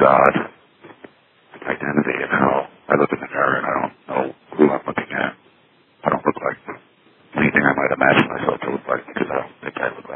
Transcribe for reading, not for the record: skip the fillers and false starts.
God, identity, and how I look in the mirror and I don't know who I'm looking at. I don't look like anything I might imagine